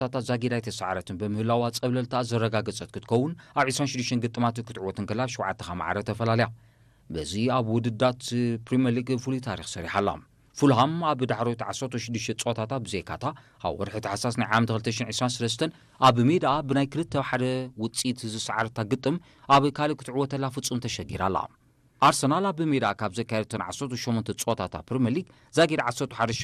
ታታ ዛጊዳይ ተሰዓረትን በምህላዋ ጸብለልታ ዘረጋገጸት ክትከውን ኣብ 26 ግጥማት ክትዕወትን ከላ 7 ማዕረ ተፈላለያ በዚ ኣብ ውድዳት ፕሪምየር ሊግ ፍሉይ ታሪኽ ሰሪሓላ ፉልሃም ኣብ ዳዕሮት 16 ጸወታታ ብዘይካታ ኣብ ወርሒ ታሕሳስ ናይ ዓመት 2023 ኣብ ሜዳ ብናይ ክልተ ሓደ ውጽኢት ዝሰዓረታ ግጥም ኣብ ካልእ ክትዕወተላ ፍጹም ተሸጊራላ ኣርሰናል ኣብ ሜዳ ካብ ዘካየደተን 18 ጸወታታ ፕሪምየር ሊግ ዛጊድ 11